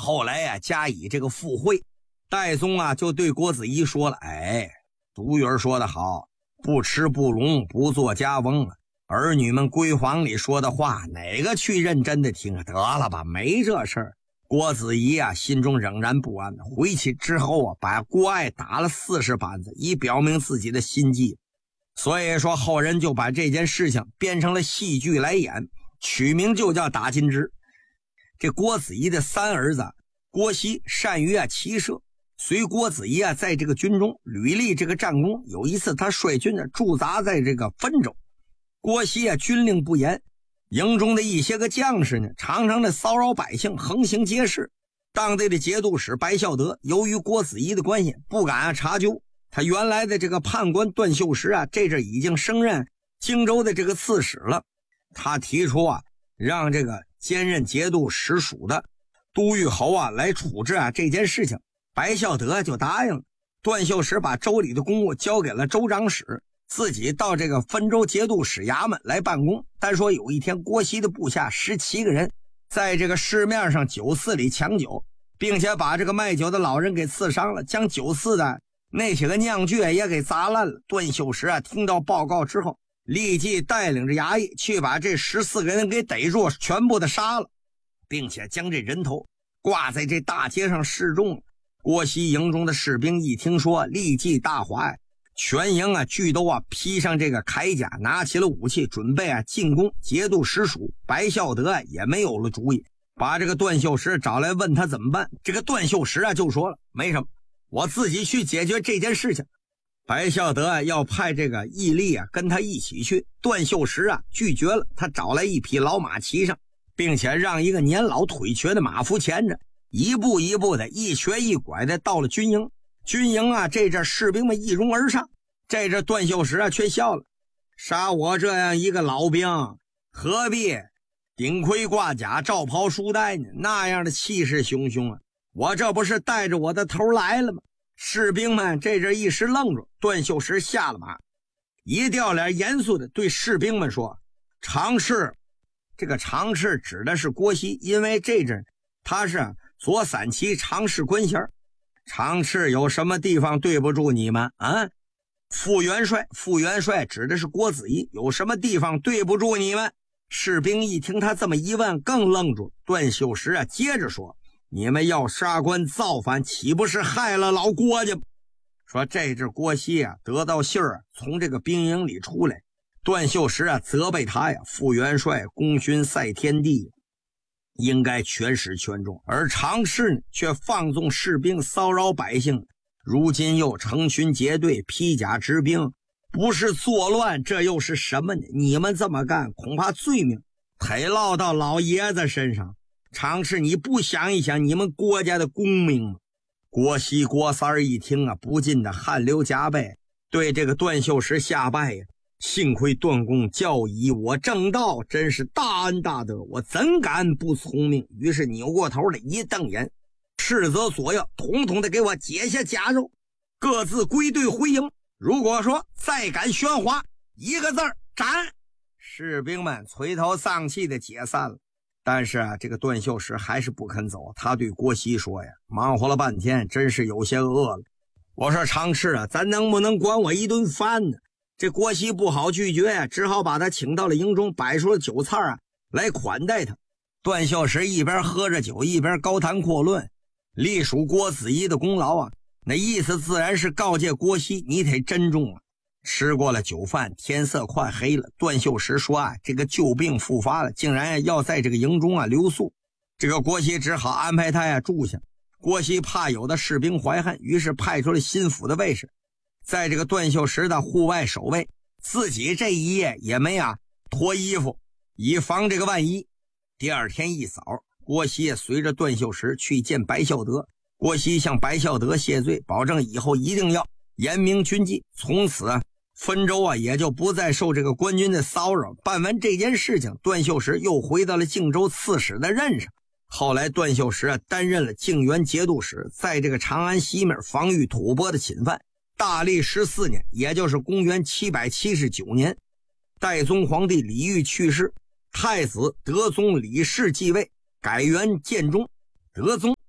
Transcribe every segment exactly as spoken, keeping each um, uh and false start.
后来呀、啊、加以这个附会。戴宗啊就对郭子仪说了，哎，杜云说得好，不吃不聋不做家翁啊，儿女们闺房里说的话哪个去认真的听啊？得了吧，没这事儿。郭子仪啊心中仍然不安，回去之后啊把郭爱打了四十板子，以表明自己的心迹。所以说后人就把这件事情变成了戏剧来演，取名就叫打金枝。这郭子仪的三儿子郭熙善于啊骑射，随郭子仪啊在这个军中屡立这个战功。有一次他率军呢驻扎在这个汾州，郭熙啊军令不严，营中的一些个将士呢常常的骚扰百姓，横行街市。当地的节度使白孝德由于郭子仪的关系不敢啊查究，他原来的这个判官段秀实啊这阵已经升任荆州的这个刺史了。他提出啊让这个兼任节度使属的都御侯啊来处置啊这件事情。白孝德就答应了。段秀实把州里的公务交给了州长史，自己到这个汾州节度使衙门来办公。单说有一天，郭熙的部下十七个人在这个市面上酒肆里抢酒，并且把这个卖酒的老人给刺伤了，将酒肆的那些个酿具也给砸烂了。段秀实啊听到报告之后，立即带领着衙役去把这十四个人给逮住，全部的杀了，并且将这人头挂在这大街上示众。郭熙营中的士兵一听说，立即大哗，全营啊俱都啊披上这个铠甲，拿起了武器，准备啊进攻节度使署。白孝德啊也没有了主意，把这个段秀实找来问他怎么办。这个段秀实啊就说了，没什么，我自己去解决这件事情。白孝德啊要派这个义利啊跟他一起去，段秀实啊拒绝了，他找来一匹老马骑上，并且让一个年老腿瘸的马夫牵着，一步一步的一瘸一拐的到了军营。军营啊这阵士兵们一拥而上，这阵段秀实啊却笑了，杀我这样一个老兵，何必顶盔挂甲罩袍束带呢？那样的气势汹汹啊，我这不是带着我的头来了吗？士兵们这阵一时愣住，段秀实下了马，一掉脸严肃的对士兵们说，常侍。这个常侍指的是郭熙，因为这阵他是左散骑常侍官衔。常侍有什么地方对不住你们啊？副元帅，副元帅指的是郭子仪，有什么地方对不住你们？士兵一听他这么一问更愣住。段秀实啊接着说，你们要杀官造反，岂不是害了老郭家？说这阵郭熙啊得到信儿，从这个兵营里出来，段秀实啊责备他呀，副元帅功勋赛天地，应该全始全终，而常侍呢却放纵士兵骚扰百姓，如今又成群结队披甲执兵，不是作乱这又是什么呢？你们这么干恐怕罪名得落到老爷子身上。常侍你不想一想你们国家的功名吗？郭熙郭三儿一听啊不禁的汗流浃背，对这个段秀实下拜呀，幸亏段公教以我正道，真是大恩大德，我怎敢不从命？于是扭过头来一瞪眼，斥责所要统统的给我解下甲胄，各自归队回营。如果说再敢喧哗，一个字儿斩。士兵们垂头丧气的解散了。但是啊，这个段秀实还是不肯走。他对郭熙说呀，忙活了半天，真是有些饿了。我说常侍啊，咱能不能管我一顿饭呢？这郭熙不好拒绝呀，只好把他请到了营中，摆出了酒菜啊来款待他。段秀实一边喝着酒，一边高谈阔论，隶属郭子仪的功劳啊，那意思自然是告诫郭熙，你得珍重啊。吃过了酒饭，天色快黑了。段秀实说啊，这个旧病复发了，竟然要在这个营中啊留宿。这个郭熙只好安排他呀住下。郭熙怕有的士兵怀恨，于是派出了心腹的卫士，在这个段秀实的户外守卫，自己这一夜也没啊脱衣服，以防这个万一。第二天一早，郭熙也随着段秀实去见白孝德。郭熙向白孝德谢罪，保证以后一定要严明军纪，从此啊汾州啊也就不再受这个官军的骚扰。办完这件事情，段秀实又回到了靖州刺史的任上。后来段秀实啊担任了靖远节度使，在这个长安西面防御吐蕃的侵犯。大历十四年，也就是公元七百七十九年，代宗皇帝李煜去世，太子德宗李氏继位，改元建中。德宗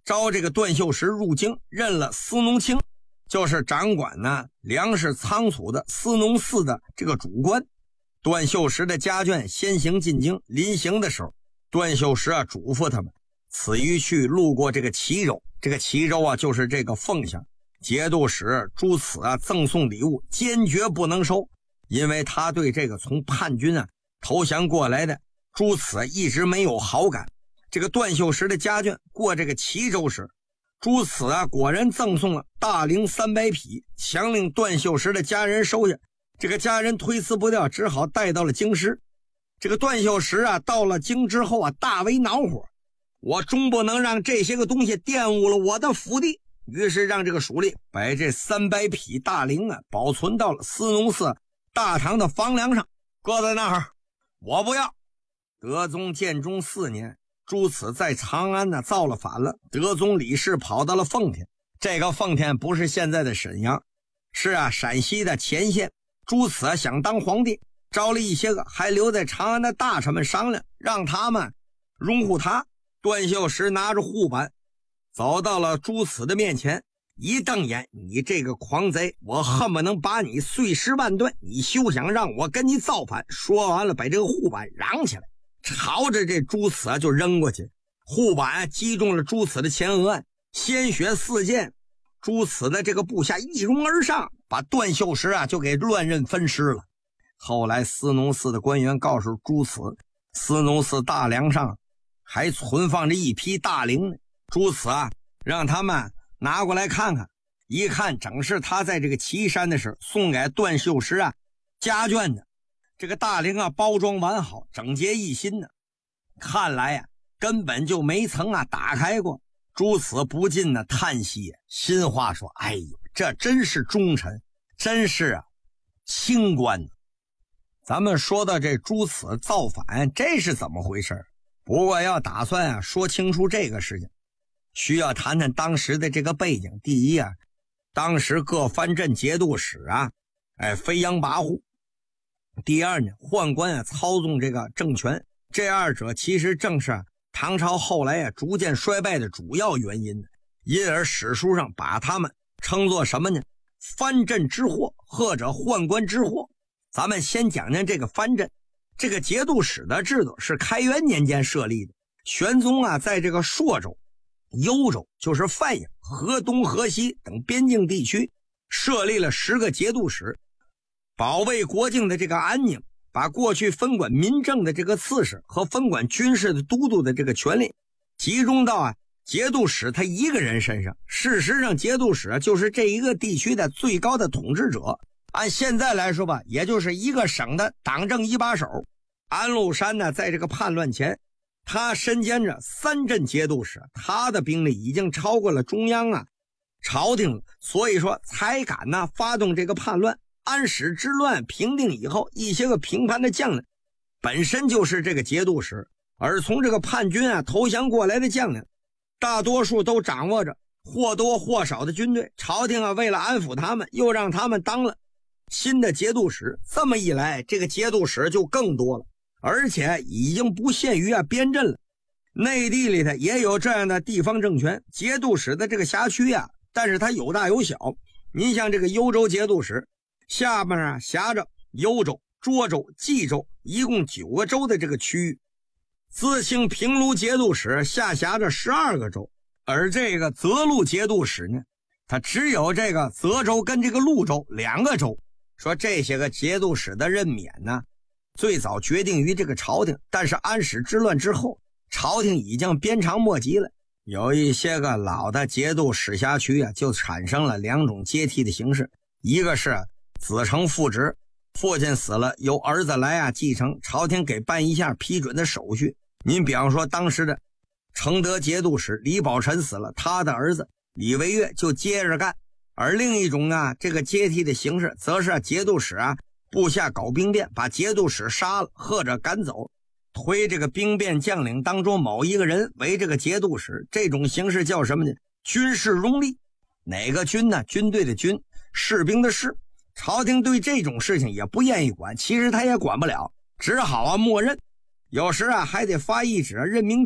招这个段秀实入京，任了司农卿，就是掌管呢粮食仓储的司农司的这个主官。段秀实的家眷先行进京，临行的时候，段秀实啊嘱咐他们，此一去路过这个齐州，这个齐州啊就是这个凤翔，节度使朱此啊赠送礼物，坚决不能收，因为他对这个从叛军啊投降过来的朱此一直没有好感。这个段秀实的家眷过这个齐州时，朱此啊果然赠送了大陵三百匹，强令段秀实的家人收下。这个家人推辞不掉，只好带到了京师。这个段秀实啊到了京之后啊大为恼火，我终不能让这些个东西玷污了我的府邸，于是让这个属吏把这三百匹大陵啊保存到了司农司大堂的房梁上，搁在那儿。我不要。德宗建中四年，朱此在长安呢造了反了，德宗李氏跑到了奉天。这个奉天不是现在的沈阳，是啊陕西的乾县。朱此想当皇帝，招了一些个还留在长安的大臣们商量，让他们拥护他。段秀实拿着护板走到了朱此的面前，一瞪眼，你这个狂贼，我恨不能把你碎尸万段，你休想让我跟你造反。说完了，把这个护板嚷起来，朝着这朱此啊就扔过去。护板击中了朱此的前额，鲜血四溅，朱此的这个部下一拥而上，把段秀实啊就给乱刃分尸了。后来司农司的官员告诉朱此，司农司大梁上还存放着一批大陵呢。朱此啊让他们拿过来看看，一看正是他在这个岐山的时候送给段秀实啊家眷的。这个大陵啊包装完好，整洁一新的，看来呀、啊、根本就没曾啊打开过。朱此不禁的叹息，心话说，哎呦，这真是忠臣，真是啊清官。咱们说到这朱此造反，这是怎么回事？不过要打算啊说清楚这个事情，需要谈谈当时的这个背景。第一啊，当时各藩镇节度使啊哎飞扬跋扈。第二呢，宦官啊操纵这个政权，这二者其实正是唐朝后来啊逐渐衰败的主要原因，因而史书上把他们称作什么呢？藩镇之祸，或者宦官之祸。咱们先讲讲这个藩镇。这个节度使的制度是开元年间设立的。玄宗啊在这个朔州、幽州，就是范阳、河东、河西等边境地区设立了十个节度使，保卫国境的这个安宁，把过去分管民政的这个刺史和分管军事的都督的这个权力集中到啊节度使他一个人身上。事实上，节度使就是这一个地区的最高的统治者，按现在来说吧，也就是一个省的党政一把手。安禄山呢，在这个叛乱前，他身兼着三镇节度使，他的兵力已经超过了中央啊朝廷了，所以说才敢呢发动这个叛乱。安史之乱平定以后，一些个平叛的将领本身就是这个节度使，而从这个叛军啊投降过来的将领，大多数都掌握着或多或少的军队。朝廷啊为了安抚他们，又让他们当了新的节度使。这么一来，这个节度使就更多了，而且已经不限于啊边镇了。内地里头也有这样的地方政权，节度使的这个辖区啊，但是它有大有小。您像这个幽州节度使，下面啊辖着幽州、涿州、冀州，一共九个州的这个区域。自清平卢节度使下辖着十二个州，而这个泽路节度使呢，它只有这个泽州跟这个潞州两个州。说这些个节度使的任免呢，最早决定于这个朝廷，但是安史之乱之后，朝廷已经鞭长莫及了。有一些个老的节度使辖区啊，就产生了两种接替的形式，一个是子承父职，父亲死了由儿子来啊继承，朝廷给办一下批准的手续。您比方说当时的承德节度使李宝臣死了，他的儿子李维岳就接着干。而另一种啊这个接替的形式，则是节度使啊部下搞兵变，把节度使杀了或者赶走，推这个兵变将领当中某一个人为这个节度使。这种形式叫什么呢？军事拥立。哪个军呢？军队的军，士兵的士。朝廷对这种事情也不愿意管，其实他也管不了，只好啊默认。有时啊还得发一纸任命状，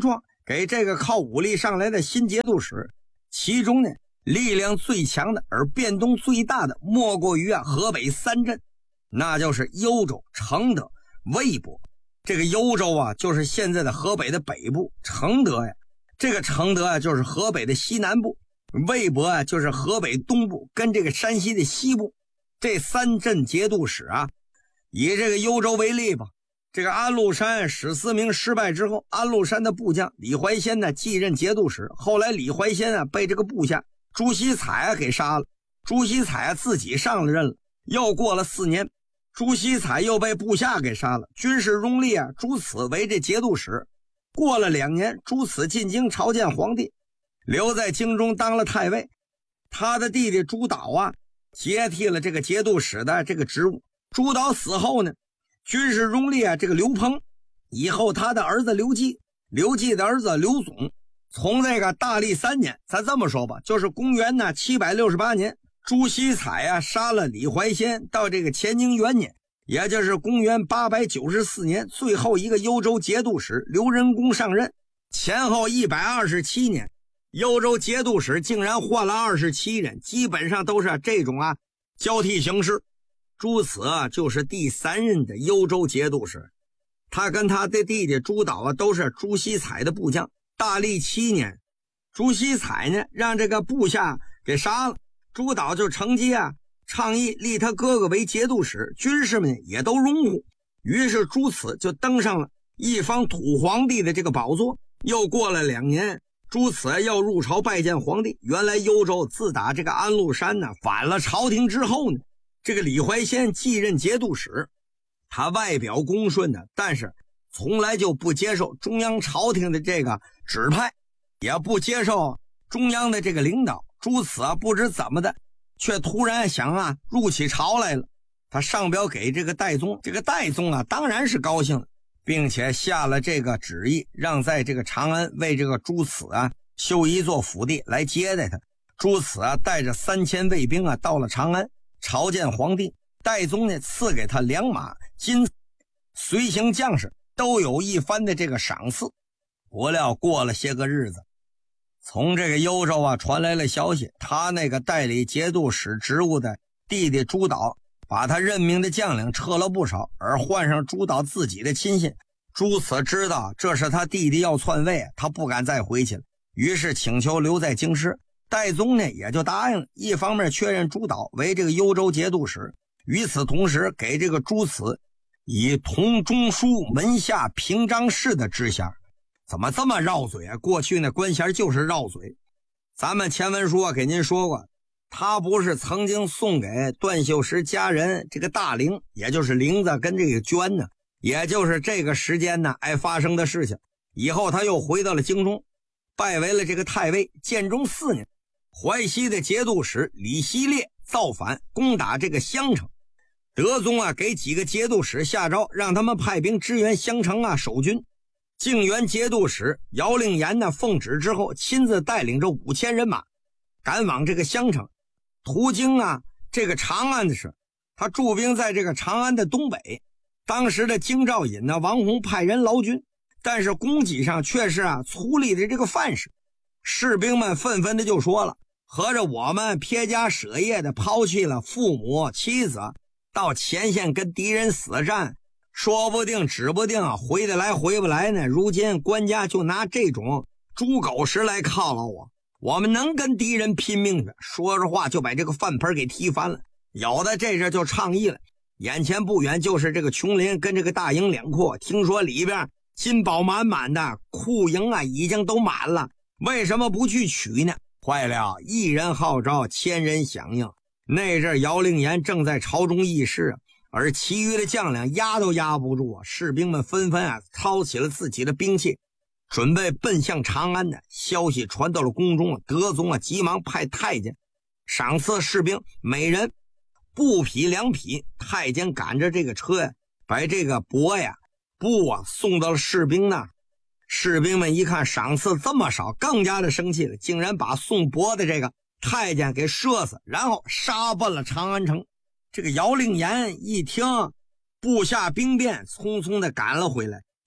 给这个靠武力上来的新节度使，其中呢力量最强的而变动最大的莫过于啊河北三镇，那就是幽州、承德、魏博。这个幽州啊就是现在的河北的北部，承德呀这个承德啊就是河北的西南部，魏博啊就是河北东部跟这个山西的西部。这三镇节度使啊，以这个幽州为例吧，这个安禄山史思明失败之后，安禄山的部将李怀仙呢继任节度使，后来李怀仙啊被这个部下朱熙采啊给杀了，朱熙采啊自己上了任了。又过了四年，朱熙采又被部下给杀了，军事拥立啊朱此为这节度使。过了两年，朱此进京朝见皇帝，留在京中当了太尉。他的弟弟朱导啊接替了这个节度使的这个职务。朱导死后呢，军事拥立啊这个刘鹏，以后他的儿子刘季，刘季的儿子刘总，从这个大历三年，咱这么说吧，就是公元呢七百六十八年，朱熙采啊杀了李怀仙，到这个乾宁元年，也就是公元八百九十四年，最后一个幽州节度使刘仁恭上任，前后一百二十七年，幽州节度使竟然换了二十七人，基本上都是这种啊交替形式。朱此啊就是第三任的幽州节度使，他跟他的弟弟朱导啊都是朱熙采的部将。大历七年，朱熙采呢让这个部下给杀了，朱导就乘机啊倡议立他哥哥为节度使，军士们也都拥护，于是朱此就登上了一方土皇帝的这个宝座。又过了两年，朱此要入朝拜见皇帝。原来幽州自打这个安禄山呢反了朝廷之后呢，这个李怀仙继任节度使，他外表恭顺的，但是从来就不接受中央朝廷的这个指派，也不接受中央的这个领导。朱此啊不知怎么的，却突然想啊入起朝来了。他上表给这个戴宗，这个戴宗啊当然是高兴了，并且下了这个旨意，让在这个长安为这个朱此啊修一座府邸来接待他。朱此啊带着三千卫兵啊到了长安朝见皇帝。戴宗呢赐给他良马金，随行将士都有一番的这个赏赐。不料过了些个日子，从这个幽州啊传来了消息，他那个代理节度使职务的弟弟朱导把他任命的将领撤了不少，而换上朱导自己的亲信。朱此知道这是他弟弟要篡位，他不敢再回去了，于是请求留在京师。戴宗呢也就答应了，一方面确认朱导为这个幽州节度使，与此同时给这个朱此以同中书门下平章事的知衔。怎么这么绕嘴啊？过去那官衔就是绕嘴。咱们前文书啊给您说过，他不是曾经送给段秀实家人这个大陵，也就是陵子跟这个捐呢，也就是这个时间呢爱发生的事情。以后他又回到了京中，拜为了这个太尉。建中四年，淮西的节度使李希烈造反攻打这个襄城，德宗啊给几个节度使下诏，让他们派兵支援襄城啊守军。靖远节度使姚令言呢奉旨之后，亲自带领着五千人马赶往这个襄城。途经啊这个长安的时，他驻兵在这个长安的东北。当时的京兆尹呢王弘派人劳军，但是供给上却是啊粗粝的这个范式。士兵们纷纷的就说了，合着我们撇家舍业的抛弃了父母妻子，到前线跟敌人死战，说不定指不定回得来回不来呢。如今官家就拿这种猪狗食来犒劳我，我们能跟敌人拼命去？说着话就把这个饭盆给踢翻了。有的这时就倡议了，眼前不远就是这个琼林跟这个大营两库，听说里边金宝满满的，库营啊已经都满了，为什么不去取呢？坏了，一人号召千人响应。那阵姚令言正在朝中议事，而其余的将领压都压不住啊！士兵们纷纷啊掏起了自己的兵器，准备奔向长安的消息传到了宫中。德宗啊急忙派太监赏赐士兵每人布匹两匹。太监赶着这个车呀，把这个帛呀布啊送到了士兵那儿。士兵们一看赏赐这么少，更加的生气了，竟然把送帛的这个太监给射死，然后杀奔了长安城。这个姚令言一听部下兵变，匆匆的赶了回来，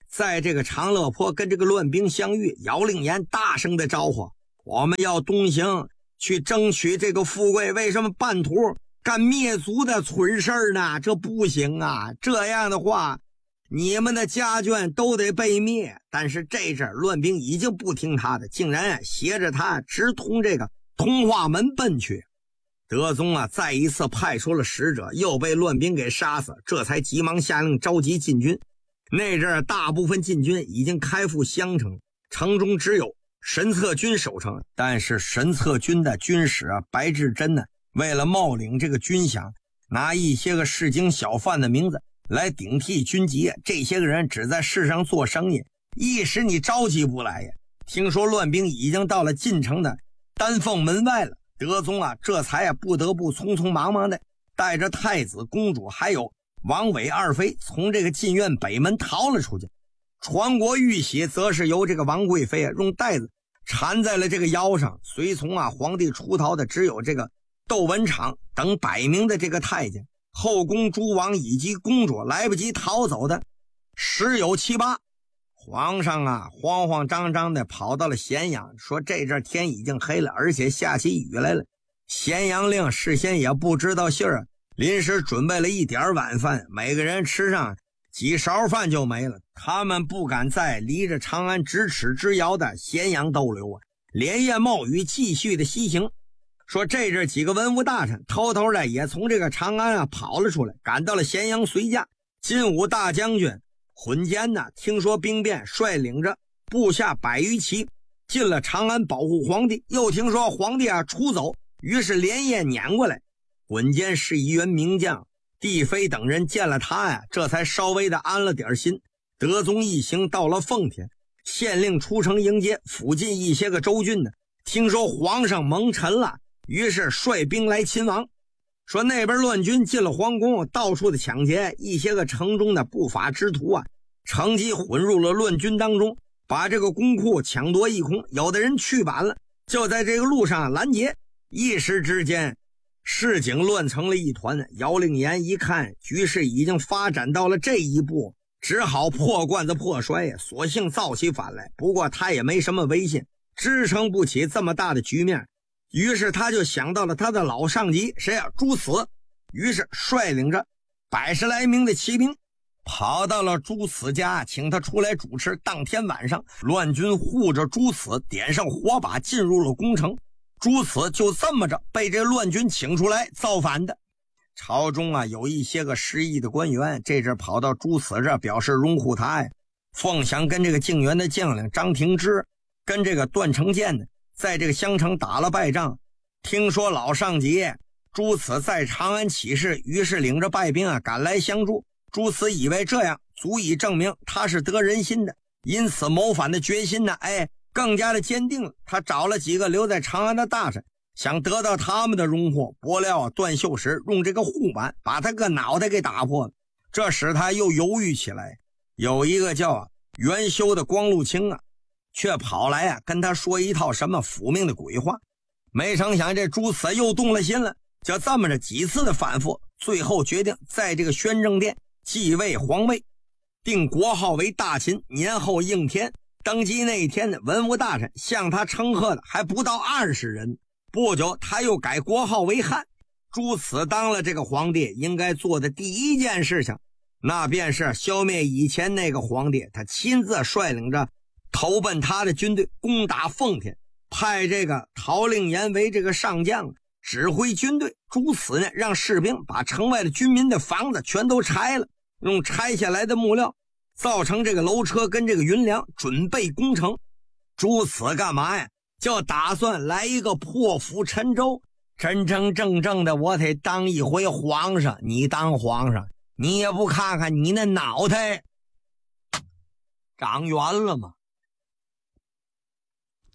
在这个长乐坡跟这个乱兵相遇，姚令言大声的招呼，我们要东行去争取这个富贵，为什么半途干灭族的蠢事呢？这不行啊，这样的话你们的家眷都得被灭。但是这阵乱兵已经不听他的，竟然携着他直通这个通化门奔去。德宗啊再一次派出了使者，又被乱兵给杀死，这才急忙下令召集禁军。那阵大部分禁军已经开赴襄城，城中只有神策军守城。但是神策军的军使啊白志珍呢，为了冒领这个军饷，拿一些个市井小贩的名字来顶替军籍，这些个人只在市上做生意，一时你召集不来呀。听说乱兵已经到了进城的丹凤门外了，德宗啊这才啊不得不匆匆忙忙的带着太子公主还有王伟二妃从这个禁院北门逃了出去。传国玉玺则是由这个王贵妃啊用带子缠在了这个腰上。随从啊皇帝出逃的只有这个窦文畅等百名的这个太监，后宫诸王以及公主来不及逃走的十有七八。皇上啊慌慌张张的跑到了咸阳，说这阵天已经黑了，而且下起雨来了。咸阳令事先也不知道信儿啊，临时准备了一点晚饭，每个人吃上几勺饭就没了。他们不敢在离着长安咫尺之遥的咸阳逗留啊，连夜冒雨继续的西行。说这阵几个文武大臣偷偷的也从这个长安啊跑了出来，赶到了咸阳随驾。金武大将军混监呢听说兵变，率领着部下百余骑进了长安保护皇帝。又听说皇帝啊出走，于是连夜撵过来。混监是一员名将，帝妃等人见了他呀，这才稍微的安了点心。德宗一行到了奉天，县令出城迎接。附近一些个州郡呢听说皇上蒙尘了，于是率兵来勤王。说那边乱军进了皇宫，到处的抢劫，一些个城中的不法之徒啊乘机混入了乱军当中，把这个公库抢夺一空。有的人去晚了，就在这个路上拦截，一时之间市井乱成了一团。姚令言一看局势已经发展到了这一步，只好破罐子破摔，索性造起反来。不过他也没什么威信，支撑不起这么大的局面，于是他就想到了他的老上级谁啊朱慈。于是率领着百十来名的骑兵跑到了朱慈家，请他出来主持。当天晚上乱军护着朱慈点上火把进入了宫城，朱慈就这么着被这乱军请出来造反的。朝中啊有一些个失意的官员这阵跑到朱慈这表示拥护他呀。凤翔跟这个靖远的将领张廷芝跟这个段成建呢在这个襄城打了败仗，听说老上级朱慈在长安起事，于是领着败兵啊赶来相助。朱慈以为这样足以证明他是得人心的，因此谋反的决心呢哎更加的坚定了。他找了几个留在长安的大臣，想得到他们的荣获。不料啊段秀实用这个护板把他个脑袋给打破了，这使他又犹豫起来。有一个叫啊元修的光禄卿啊却跑来啊跟他说一套什么抚命的鬼话。没成想这朱慈又动了心了，就这么着几次的反复，最后决定在这个宣政殿继位皇位，定国号为大秦，年后应天。登基那一天的文武大臣向他称贺的还不到二十人。不久他又改国号为汉。朱慈当了这个皇帝应该做的第一件事情，那便是消灭以前那个皇帝。他亲自率领着投奔他的军队攻打奉天，派这个陶令言为这个上将指挥军队。朱慈呢让士兵把城外的军民的房子全都拆了，用拆下来的木料造成这个楼车跟这个云梁，准备攻城。朱慈干嘛呀？就打算来一个破釜沉舟，真真正正的我得当一回皇上。你当皇上你也不看看你那脑袋长圆了吗？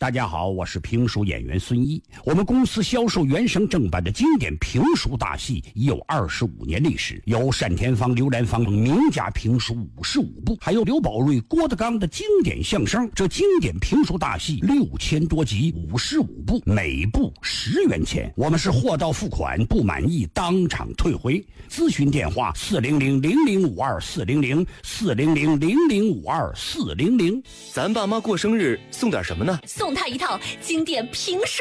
大家好，我是评书演员孙一。我们公司销售原声正版的经典评书大戏已有二十五年历史，有单田芳、刘兰芳名家评书五十五部，还有刘宝瑞、郭德纲的经典相声。这经典评书大戏六千多集，五十五部，每部十元钱。我们是货到付款，不满意当场退回。咨询电话：四零零零零五二四零零四零零零零五二四零零。 咱爸妈过生日送点什么呢？ 送他一套经典评书